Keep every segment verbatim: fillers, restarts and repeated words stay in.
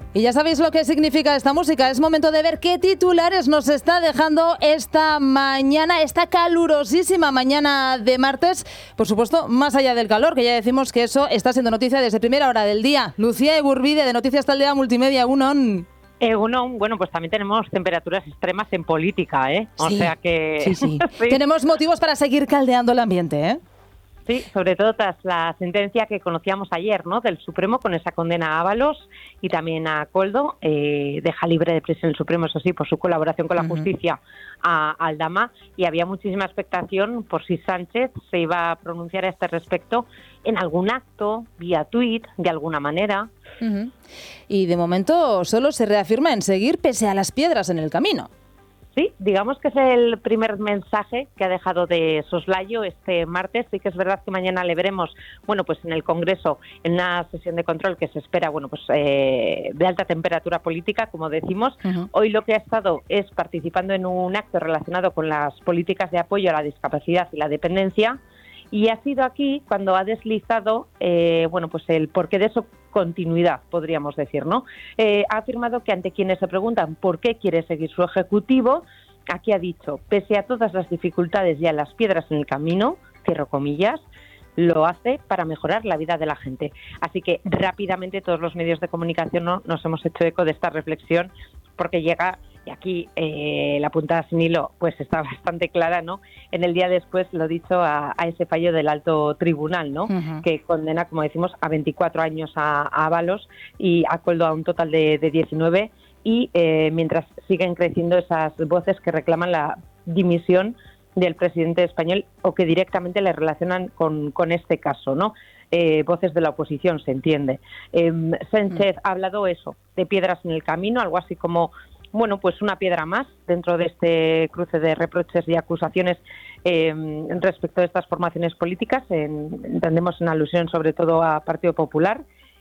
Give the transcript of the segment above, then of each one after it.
Y ya sabéis lo que significa esta música. Es momento de ver qué titulares nos está dejando esta mañana, esta calurosísima mañana de martes. Por supuesto, más allá del calor, que ya decimos que eso está siendo noticia desde primera hora del día. Lucía Egurbide, de Noticias Taldea Multimedia, Unon. Eh, uno, bueno, pues también tenemos temperaturas extremas en política, ¿eh? O sí, sea que... Sí, sí. sí. Tenemos motivos para seguir caldeando el ambiente, ¿eh? Sí, sobre todo tras la sentencia que conocíamos ayer, ¿no?, del Supremo, con esa condena a Ábalos y también a Koldo. Eh, deja libre de prisión el Supremo, eso sí, por su colaboración con la uh-huh. justicia a Aldama, y había muchísima expectación por si Sánchez se iba a pronunciar a este respecto en algún acto, vía tuit, de alguna manera. Uh-huh. Y de momento solo se reafirma en seguir pese a las piedras en el camino. Sí, digamos que es el primer mensaje que ha dejado de soslayo este martes. Sí que es verdad que mañana le veremos, bueno, pues en el Congreso, en una sesión de control que se espera, bueno, pues eh, de alta temperatura política, como decimos. Uh-huh. Hoy lo que ha estado es participando en un acto relacionado con las políticas de apoyo a la discapacidad y la dependencia. Y ha sido aquí cuando ha deslizado, eh, bueno, pues el porqué de su continuidad, podríamos decir, ¿no? Eh, ha afirmado que ante quienes se preguntan por qué quiere seguir su ejecutivo, aquí ha dicho, pese a todas las dificultades y a las piedras en el camino, cierro comillas, lo hace para mejorar la vida de la gente. Así que rápidamente todos los medios de comunicación, ¿no?, nos hemos hecho eco de esta reflexión, porque llega, y aquí eh, la puntada sin hilo pues está bastante clara, ¿no?, en el día después, lo dicho, a, a ese fallo del alto tribunal, ¿no?, uh-huh. que condena, como decimos, a veinticuatro años a, a Ábalos y a Koldo a un total de, de diecinueve, y eh, mientras siguen creciendo esas voces que reclaman la dimisión del presidente español o que directamente le relacionan con, con este caso, ¿no? Eh, voces de la oposición, se entiende. Eh, Sánchez mm. ha hablado eso, de piedras en el camino, algo así como, bueno, pues una piedra más dentro de este cruce de reproches y acusaciones eh, respecto de estas formaciones políticas, en, entendemos en alusión sobre todo a Partido Popular.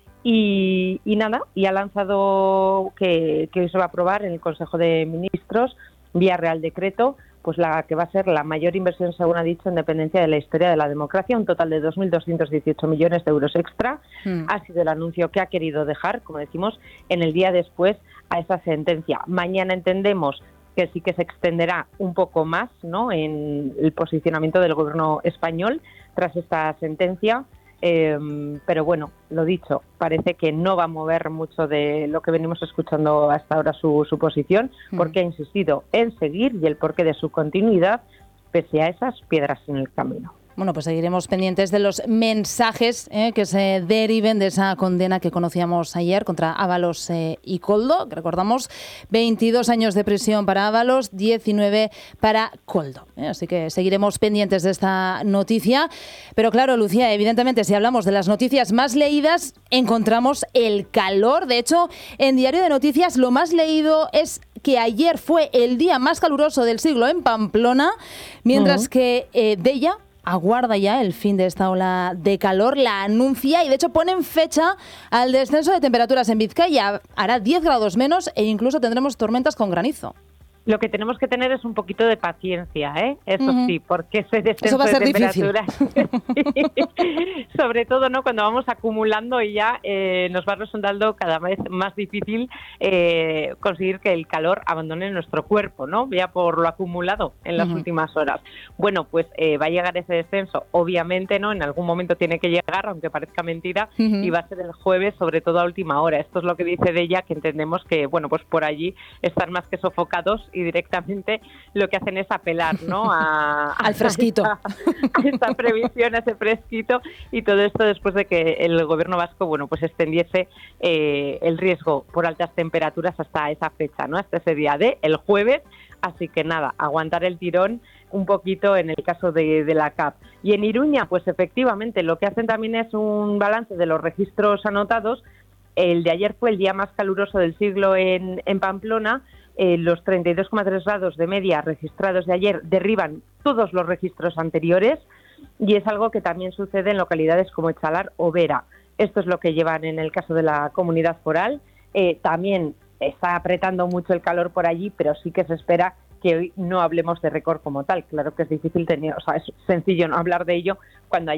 Y, y nada, y ha lanzado que, que hoy se va a aprobar en el Consejo de Ministros, vía Real Decreto, pues la que va a ser la mayor inversión, según ha dicho, en dependencia de la historia de la democracia, un total de dos mil doscientos dieciocho millones de euros extra. Mm. Ha sido el anuncio que ha querido dejar, como decimos, en el día después a esa sentencia. Mañana entendemos que sí que se extenderá un poco más, ¿no?, en el posicionamiento del gobierno español tras esta sentencia. Eh, pero bueno, lo dicho, parece que no va a mover mucho de lo que venimos escuchando hasta ahora su, su posición, porque ha insistido en seguir y el porqué de su continuidad pese a esas piedras en el camino. Bueno, pues seguiremos pendientes de los mensajes eh, que se deriven de esa condena que conocíamos ayer contra Ábalos eh, y Koldo. Recordamos, veintidós años de prisión para Ábalos, diecinueve para Koldo. Eh, así que seguiremos pendientes de esta noticia. Pero claro, Lucía, evidentemente, si hablamos de las noticias más leídas, encontramos el calor. De hecho, en Diario de Noticias lo más leído es que ayer fue el día más caluroso del siglo en Pamplona, mientras uh-huh. que eh, Deia aguarda ya el fin de esta ola de calor, la anuncia y de hecho ponen fecha al descenso de temperaturas en Vizcaya. Hará diez grados menos e incluso tendremos tormentas con granizo. Lo que tenemos que tener es un poquito de paciencia, ¿eh? Eso uh-huh. sí, porque ese descenso Eso va a ser de temperaturas, difícil. sobre todo, ¿no?, cuando vamos acumulando y ya eh, nos va resultando cada vez más difícil eh, conseguir que el calor abandone nuestro cuerpo, ¿no?, ya por lo acumulado en las uh-huh. últimas horas. Bueno, pues eh, va a llegar ese descenso, obviamente, ¿no?, en algún momento tiene que llegar, aunque parezca mentira, uh-huh. y va a ser el jueves, sobre todo a última hora. Esto es lo que dice de ella, que entendemos que, bueno, pues por allí están más que sofocados y directamente lo que hacen es apelar, ¿no?, a, al fresquito, a esta, a esta previsión, a ese fresquito, y todo esto después de que el gobierno vasco, bueno, pues extendiese eh, el riesgo por altas temperaturas hasta esa fecha, ¿no?, hasta ese día de el jueves. Así que nada, aguantar el tirón un poquito en el caso de, de la C A P. Y en Iruña, pues efectivamente, lo que hacen también es un balance de los registros anotados. El de ayer fue el día más caluroso del siglo en, en Pamplona. Eh, los treinta y dos coma tres grados de media registrados de ayer derriban todos los registros anteriores, y es algo que también sucede en localidades como Echalar o Vera. Esto es lo que llevan en el caso de la comunidad foral. Eh, también está apretando mucho el calor por allí, pero sí que se espera que hoy no hablemos de récord como tal. Claro que es difícil tener, o sea, es sencillo no hablar de ello cuando ayer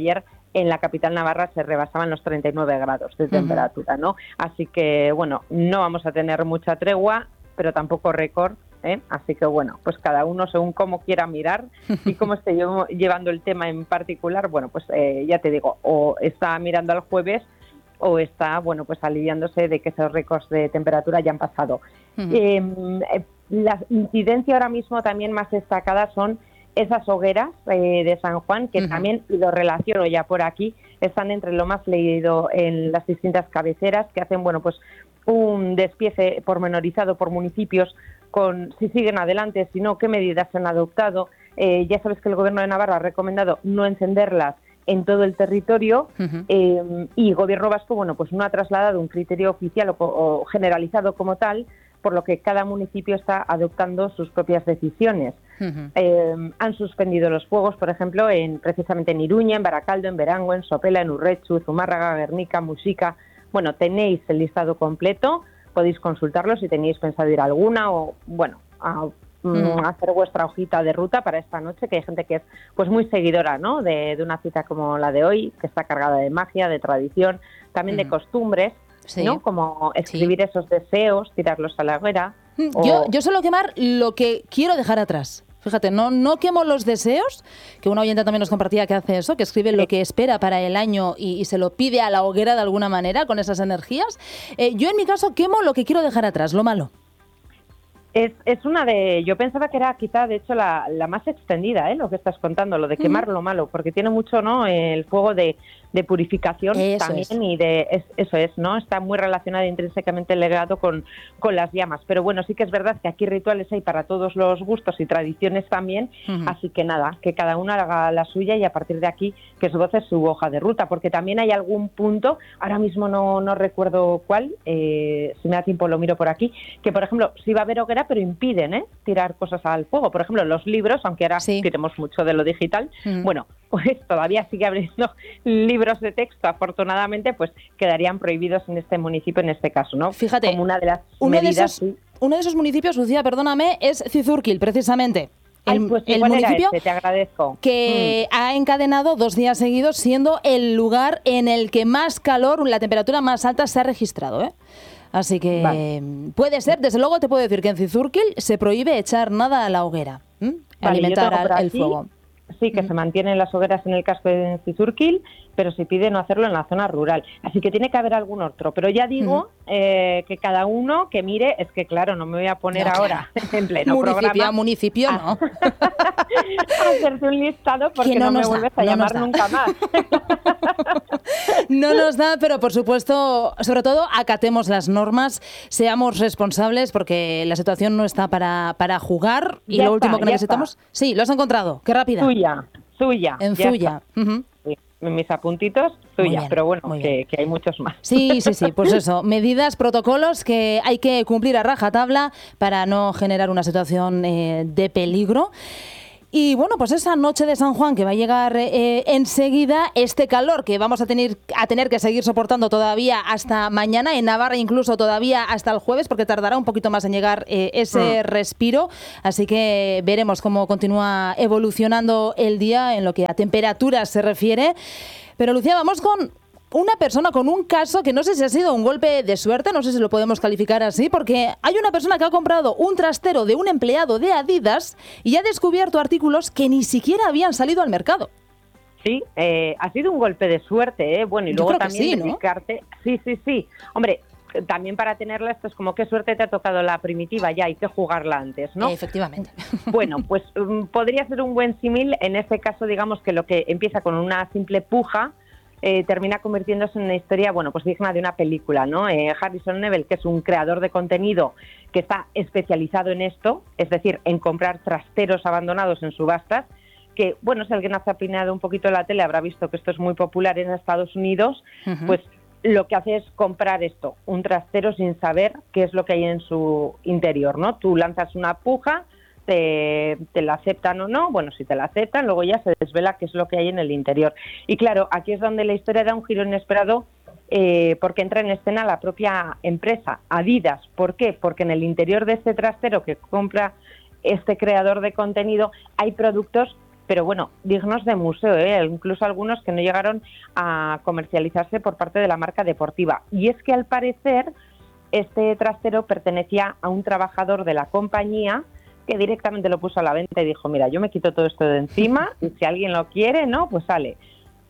en la capital navarra se rebasaban los treinta y nueve grados de temperatura, ¿no? Así que, bueno, no vamos a tener mucha tregua, pero tampoco récord, ¿eh? Así que, bueno, pues cada uno según cómo quiera mirar y cómo esté yo llevando el tema en particular, bueno, pues eh, ya te digo, o está mirando al jueves o está, bueno, pues aliviándose de que esos récords de temperatura ya han pasado. Uh-huh. eh, la incidencia ahora mismo también más destacada son esas hogueras eh, de San Juan, que uh-huh. también, y lo relaciono ya por aquí, están entre lo más leído en las distintas cabeceras, que hacen, bueno, pues un despiece pormenorizado por municipios con si siguen adelante, si no, qué medidas se han adoptado. Eh, ya sabes que el Gobierno de Navarra ha recomendado no encenderlas en todo el territorio, uh-huh. eh, y el Gobierno vasco, bueno, pues no ha trasladado un criterio oficial o, o generalizado como tal, por lo que cada municipio está adoptando sus propias decisiones. Uh-huh. Eh, han suspendido los fuegos, por ejemplo, en precisamente en Iruña, en Baracaldo, en Berango, en Sopela, en Urretxu, Zumárraga, Guernica, Muxica. Bueno, tenéis el listado completo, podéis consultarlo si tenéis pensado ir a alguna o, bueno, a Mm. hacer vuestra hojita de ruta para esta noche, que hay gente que es pues muy seguidora, ¿no? de, de una cita como la de hoy, que está cargada de magia, de tradición, también mm. de costumbres, sí. ¿no? Como escribir sí. esos deseos, tirarlos a la hoguera. Mm. Yo, o... yo suelo quemar lo que quiero dejar atrás. Fíjate, no, no quemo los deseos, que una oyente también nos compartía que hace eso, que escribe sí. lo que espera para el año y, y se lo pide a la hoguera de alguna manera con esas energías. Eh, yo en mi caso quemo lo que quiero dejar atrás, lo malo. Es, es una de, yo pensaba que era quizá de hecho la, la más extendida, ¿eh? Lo que estás contando, lo de quemar uh-huh. lo malo, porque tiene mucho, ¿no? El fuego de, de purificación eso también es. y de es, eso es, ¿no? Está muy relacionado intrínsecamente ligado con, con las llamas, pero bueno, sí que es verdad que aquí rituales hay para todos los gustos y tradiciones también, uh-huh. así que nada, que cada uno haga la suya y a partir de aquí que esboce su hoja de ruta, porque también hay algún punto, ahora mismo no, no recuerdo cuál, eh, si me da tiempo lo miro por aquí, que por ejemplo, si va a haber hoguera, pero impiden ¿eh? tirar cosas al fuego. Por ejemplo, los libros, aunque ahora sí. tiremos mucho de lo digital, mm. bueno, pues todavía sigue habiendo libros de texto, afortunadamente, pues quedarían prohibidos en este municipio, en este caso, ¿no? Fíjate, como una de las uno medidas. De esos, sí. Uno de esos municipios, Lucía, perdóname, es Cizurkil, precisamente. El, Ay, pues el municipio este, te agradezco. que mm. ha encadenado dos días seguidos siendo el lugar en el que más calor, la temperatura más alta se ha registrado, ¿eh? Así que vale. puede ser, desde luego te puedo decir que en Cizurkil se prohíbe echar nada a la hoguera, ¿m? Vale, alimentar al, aquí, el fuego. Sí, que mm. se mantienen las hogueras en el casco de Cizurkil, pero se pide no hacerlo en la zona rural. Así que tiene que haber algún otro. Pero ya digo mm. eh, que cada uno que mire, es que claro, no me voy a poner no, ahora claro. en pleno municipio programa. A municipio, no. A hacerte un listado porque no, no me vuelves da, a llamar no nunca más. No nos da, pero por supuesto, sobre todo, acatemos las normas, seamos responsables porque la situación no está para, para jugar y ya lo está, último que necesitamos... Está. Sí, lo has encontrado, qué rápida. Suya, suya. En Zuya. Uh-huh. Sí, en mis apuntitos, suya, pero bueno, que, que hay muchos más. Sí, sí, sí, pues eso, medidas, protocolos que hay que cumplir a rajatabla para no generar una situación eh, de peligro. Y bueno, pues esa noche de San Juan que va a llegar eh, enseguida, este calor que vamos a tener, a tener que seguir soportando todavía hasta mañana, en Navarra incluso todavía hasta el jueves, porque tardará un poquito más en llegar eh, ese mm. respiro, así que veremos cómo continúa evolucionando el día en lo que a temperaturas se refiere. Pero Lucía, vamos con una persona con un caso que no sé si ha sido un golpe de suerte, no sé si lo podemos calificar así, porque hay una persona que ha comprado un trastero de un empleado de Adidas y ha descubierto artículos que ni siquiera habían salido al mercado. Sí, eh, ha sido un golpe de suerte, ¿eh? Bueno, y Yo luego también sí, dedicarte... ¿no? Sí, sí, sí. Hombre, también para tenerla esto es como qué suerte te ha tocado la primitiva, ya hay que jugarla antes, ¿no? Efectivamente. Bueno, pues um, podría ser un buen símil, en este caso digamos que lo que empieza con una simple puja, Eh, termina convirtiéndose en una historia, bueno, pues digna de una película, ¿no? Eh, Harrison Neville, que es un creador de contenido que está especializado en esto, es decir, en comprar trasteros abandonados en subastas, que, bueno, si alguien ha zapineado un poquito la tele habrá visto que esto es muy popular en Estados Unidos, uh-huh. pues lo que hace es comprar esto, un trastero sin saber qué es lo que hay en su interior, ¿no? Tú lanzas una puja, Te, te la aceptan o no, bueno, si te la aceptan, luego ya se desvela qué es lo que hay en el interior. Y claro, aquí es donde la historia da un giro inesperado eh, porque entra en escena la propia empresa, Adidas. ¿Por qué? Porque en el interior de este trastero que compra este creador de contenido hay productos pero bueno, dignos de museo, ¿eh? Incluso algunos que no llegaron a comercializarse por parte de la marca deportiva. Y es que al parecer este trastero pertenecía a un trabajador de la compañía que directamente lo puso a la venta y dijo, mira, yo me quito todo esto de encima y si alguien lo quiere, ¿no? Pues sale.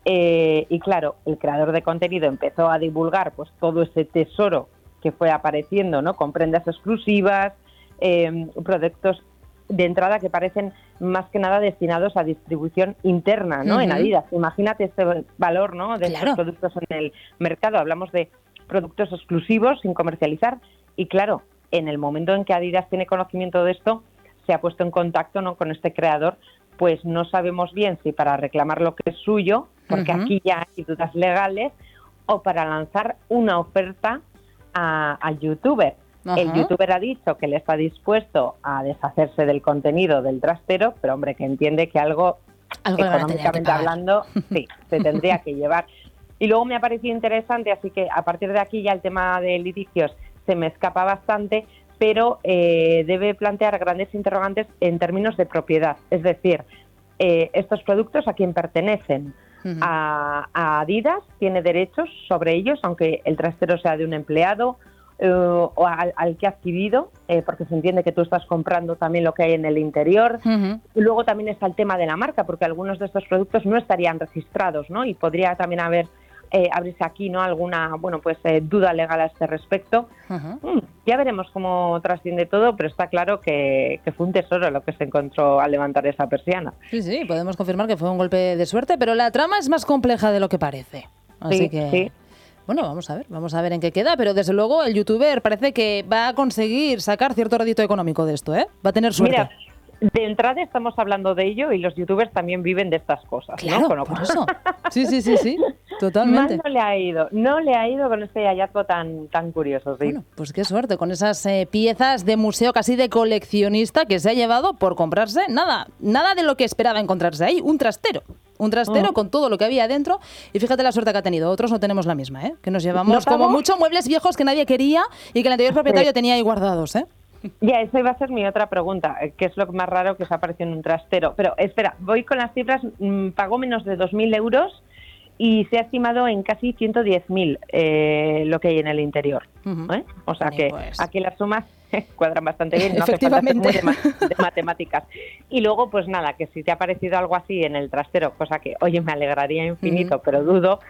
Eh, y claro, el creador de contenido empezó a divulgar pues todo ese tesoro que fue apareciendo, ¿no? Con prendas exclusivas, eh, productos de entrada que parecen más que nada destinados a distribución interna, ¿no? Uh-huh. En Adidas. Imagínate este valor, ¿no? De claro. estos productos en el mercado. Hablamos de productos exclusivos sin comercializar y claro, en el momento en que Adidas tiene conocimiento de esto, se ha puesto en contacto, ¿no? Con este creador, pues no sabemos bien si para reclamar lo que es suyo, porque uh-huh. aquí ya hay dudas legales, o para lanzar una oferta a, al youtuber. Uh-huh. El youtuber ha dicho que le está dispuesto a deshacerse del contenido del trastero, pero hombre, que entiende que algo, algo económicamente hablando, sí, se tendría que llevar. Y luego me ha parecido interesante, así que a partir de aquí ya el tema de litigios se me escapa bastante, pero eh, debe plantear grandes interrogantes en términos de propiedad. Es decir, eh, estos productos a quién pertenecen. Uh-huh. A, a Adidas tiene derechos sobre ellos, aunque el trastero sea de un empleado eh, o al, al que ha adquirido, eh, porque se entiende que tú estás comprando también lo que hay en el interior. Uh-huh. Y luego también está el tema de la marca, porque algunos de estos productos no estarían registrados, ¿no? Y podría también haber Eh, abrirse aquí, ¿no? Alguna, bueno, pues eh, duda legal a este respecto. Uh-huh. Mm, ya veremos cómo trasciende todo, pero está claro que, que fue un tesoro lo que se encontró al levantar esa persiana. Sí, sí, podemos confirmar que fue un golpe de suerte, pero la trama es más compleja de lo que parece. Así sí, que, sí. Bueno, vamos a ver, vamos a ver en qué queda, pero desde luego el youtuber parece que va a conseguir sacar cierto rédito económico de esto, ¿eh? Va a tener suerte. Mira, de entrada estamos hablando de ello y los youtubers también viven de estas cosas. Claro, ¿no? por eso. Sí, sí, sí, sí, totalmente. Mal no le ha ido, no le ha ido con este hallazgo tan, tan curioso, sí. Bueno, pues qué suerte, con esas eh, piezas de museo casi de coleccionista que se ha llevado por comprarse nada, nada de lo que esperaba encontrarse ahí, un trastero. Un trastero oh. con todo lo que había dentro y fíjate la suerte que ha tenido. Otros no tenemos la misma, ¿eh? Que nos llevamos como mucho muebles viejos que nadie quería y que el anterior propietario sí. tenía ahí guardados, ¿eh? Ya, esa iba a ser mi otra pregunta, que es lo más raro que se apareció en un trastero. Pero espera, voy con las cifras, mmm, pagó menos de dos mil euros y se ha estimado en casi ciento diez mil eh, lo que hay en el interior. Uh-huh. ¿eh? O sea que pues. aquí las sumas cuadran bastante bien, no hace falta ser muy de, ma- de matemáticas. Y luego, pues nada, que si te ha parecido algo así en el trastero, cosa que, oye, me alegraría infinito, uh-huh. pero dudo,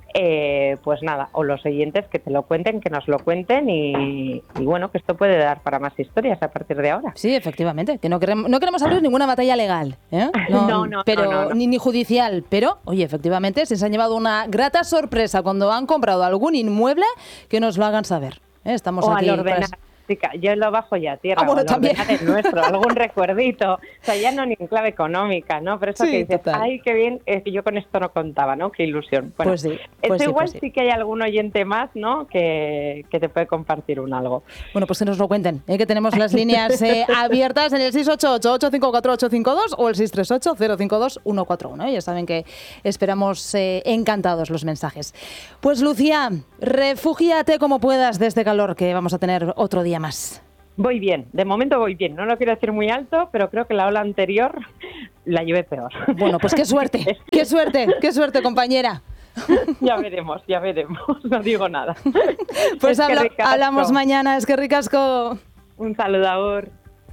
Eh, pues nada, o los oyentes que te lo cuenten, que nos lo cuenten y, y bueno, que esto puede dar para más historias a partir de ahora. Sí, efectivamente, que no queremos, no queremos abrir ninguna batalla legal, ¿eh? No, no, no, pero, no, no, no. Ni, ni judicial, pero, oye, efectivamente, si se han llevado una grata sorpresa cuando han comprado algún inmueble, que nos lo hagan saber, ¿eh? Estamos o aquí al ordenar. Para... Yo lo bajo ya a tierra, ah, bueno, también. Es nuestro, algún recuerdito, o sea, ya no ni en clave económica, ¿no? Pero eso sí, que dices, total. Ay, qué bien, es que yo con esto no contaba, ¿no? Qué ilusión. Bueno, pues sí, pues pues esto sí, igual pues sí. sí que hay algún oyente más, ¿no? Que, que te puede compartir un algo. Bueno, pues que nos lo cuenten, ¿eh? Que tenemos las líneas eh, abiertas en el seis ocho ocho, ocho cinco cuatro, ocho cinco dos o el seis tres ocho, cero cinco dos, uno cuatro uno. Ya saben que esperamos eh, encantados los mensajes. Pues Lucía, refúgiate como puedas de este calor que vamos a tener otro día más. Voy bien, de momento voy bien, no lo quiero decir muy alto, pero creo que la ola anterior la llevé peor. Bueno, pues qué suerte, qué suerte, qué suerte, compañera. Ya veremos, ya veremos, no digo nada. Pues habla, hablamos mañana, es que ricasco. Un saludador.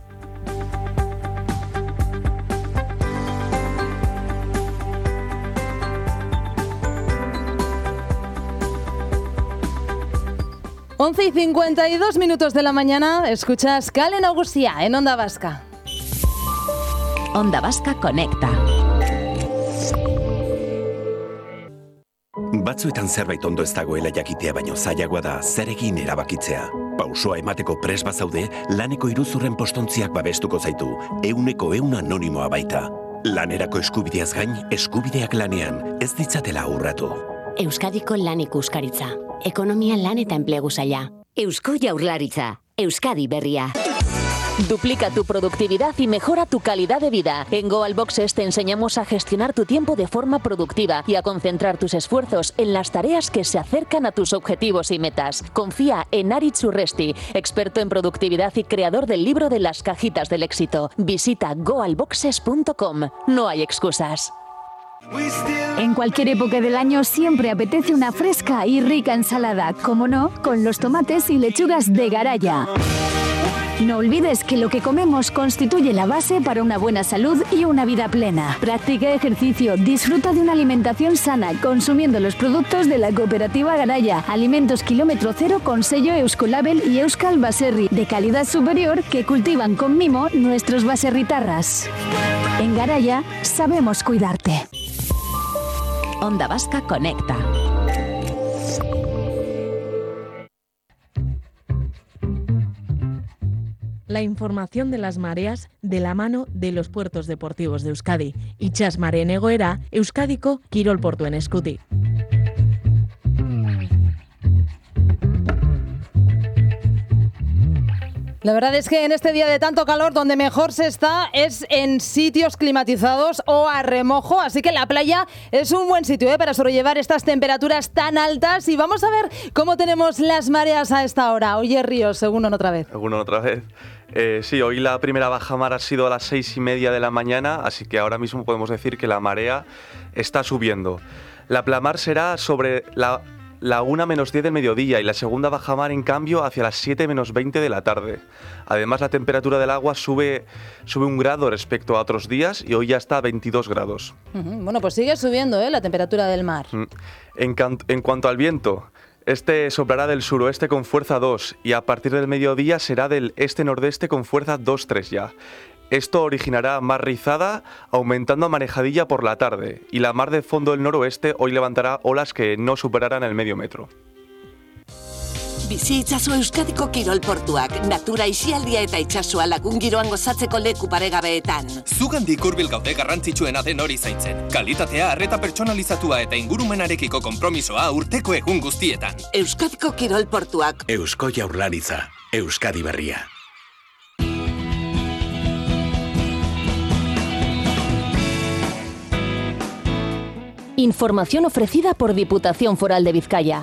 once y cincuenta y dos minutos de la mañana, escuchas Kale Nagusia en Onda Vasca. Onda Vasca Conecta. Batzuetan zerbait ondo ez dagoela jakitea baino zailagoa da zer egin erabakitzea. Pausoa emateko pres bazaude, laneko iruzurren postontziak babestuko zaitu, euneko eun anonimoa baita. Lanerako eskubideaz gain, eskubideak lanean, ez ditzatela urratu. Euskadiko lan ikuskaritza. Ekonomia lan eta enplegu saila. Eusko Jaurlaritza. Euskadi berria. Duplica tu productividad y mejora tu calidad de vida. En Goal Boxes te enseñamos a gestionar tu tiempo de forma productiva y a concentrar tus esfuerzos en las tareas que se acercan a tus objetivos y metas. Confía en Aritz Urresti, experto en productividad y creador del libro de las cajitas del éxito. Visita goal boxes punto com. No hay excusas. En cualquier época del año siempre apetece una fresca y rica ensalada, como no, con los tomates y lechugas de Garaya. No olvides que lo que comemos constituye la base para una buena salud y una vida plena. Practica ejercicio, disfruta de una alimentación sana, consumiendo los productos de la cooperativa Garaya. Alimentos kilómetro cero con sello Euskolabel y Euskal Baserri, de calidad superior que cultivan con mimo nuestros baserritarras. En Garaya sabemos cuidarte. Onda Vasca conecta. La información de las mareas de la mano de los puertos deportivos de Euskadi. Itxas mareen egoera, Euskadiko kirol portuen eskutik. La verdad es que en este día de tanto calor, donde mejor se está es en sitios climatizados o a remojo, así que la playa es un buen sitio, ¿eh?, para sobrellevar estas temperaturas tan altas. Y vamos a ver cómo tenemos las mareas a esta hora. Oye, Ríos, según otra vez. Según otra vez. Eh, sí, hoy la primera bajamar ha sido a las seis y media de la mañana, así que ahora mismo podemos decir que la marea está subiendo. La plamar será sobre la... la una menos diez del mediodía y la segunda bajamar, en cambio, hacia las siete menos veinte de la tarde. Además, la temperatura del agua sube, sube un grado respecto a otros días y hoy ya está a veintidós grados. Uh-huh. Bueno, pues sigue subiendo, ¿eh?, la temperatura del mar. En, can- en cuanto al viento, este soplará del suroeste con fuerza dos y a partir del mediodía será del este-nordeste con fuerza dos tres ya. Esto originará mar rizada, aumentando a marejadilla por la tarde, y la mar de fondo del noroeste hoy levantará olas que no superarán el medio metro. Bizi itzazu Euskadiko kirol portuak, natura isialdia eta itsasoa lagun giroan gozatzeko leku paregabeetan. Zugandik hurbil gaude garrantzitsuena den hori zaintzen. Kalitatea, arreta pertsonalizatua eta ingurumenarekiko konpromisoa urteko egun guztietan. Euskadiko kirol portuak. Eusko Jaurlaritza, Euskadi berria. Información ofrecida por Diputación Foral de Vizcaya.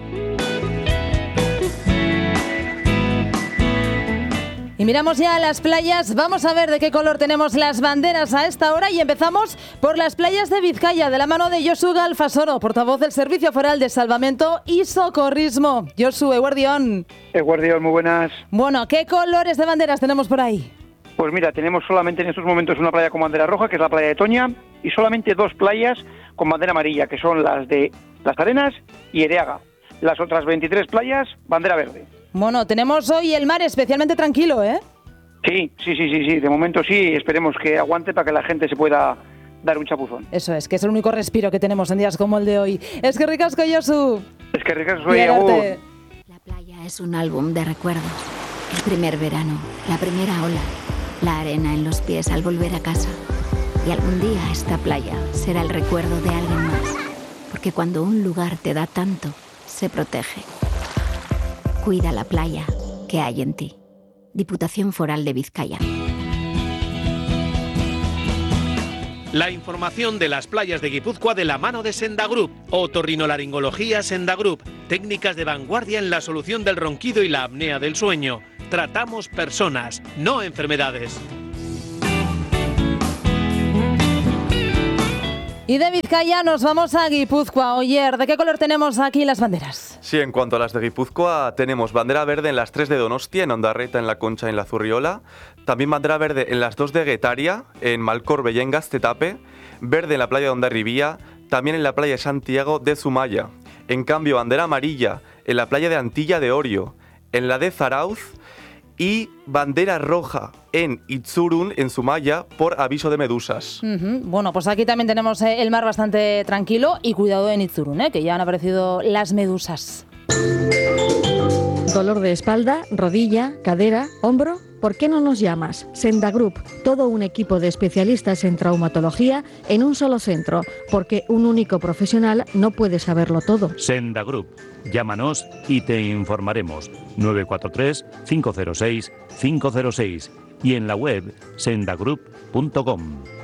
Y miramos ya a las playas. Vamos a ver de qué color tenemos las banderas a esta hora y empezamos por las playas de Vizcaya, de la mano de Josu Galfasoro, portavoz del Servicio Foral de Salvamento y Socorrismo. Josu, eguerdión. Eguerdión, muy buenas. Bueno, ¿qué colores de banderas tenemos por ahí? Pues mira, tenemos solamente en estos momentos una playa con bandera roja, que es la playa de Toña, y solamente dos playas con bandera amarilla, que son las de Las Arenas y Ereaga. Las otras veintitrés playas, bandera verde. Bueno, tenemos hoy el mar especialmente tranquilo, ¿eh? Sí, sí, sí, sí, sí. De momento sí, esperemos que aguante para que la gente se pueda dar un chapuzón. Eso es, que es el único respiro que tenemos en días como el de hoy. Es que ricasco, Josu. Es que ricasco, Agur. La playa es un álbum de recuerdos. El primer verano, la primera ola, la arena en los pies al volver a casa. Y algún día esta playa será el recuerdo de alguien más. Porque cuando un lugar te da tanto, se protege. Cuida la playa que hay en ti. Diputación Foral de Vizcaya. La información de las playas de Guipúzcoa de la mano de Senda Group. Otorrinolaringología Senda Group. Técnicas de vanguardia en la solución del ronquido y la apnea del sueño. Tratamos personas, no enfermedades. Y de Vizcaya nos vamos a Guipúzcoa. Oyer, ¿de qué color tenemos aquí las banderas? Sí, en cuanto a las de Guipúzcoa, tenemos bandera verde en las tres de Donostia, en Ondarreta, en La Concha y en La Zurriola. También bandera verde en las dos de Guetaria, en Malcor, Bellengas, Tetape. Verde en la playa de Hondarribía, también en la playa de Santiago de Zumaya. En cambio, bandera amarilla en la playa de Antilla de Orio, en la de Zarauz. Y bandera roja en Itzurun, en Zumaya, por aviso de medusas. Uh-huh. Bueno, pues aquí también tenemos eh, el mar bastante tranquilo y cuidado en Itzurun, eh, que ya han aparecido las medusas. Dolor de espalda, rodilla, cadera, hombro. ¿Por qué no nos llamas? Senda Group, todo un equipo de especialistas en traumatología en un solo centro, porque un único profesional no puede saberlo todo. Senda Group, llámanos y te informaremos. nueve cuatro tres, cinco cero seis, cinco cero seis y en la web sendagroup punto com.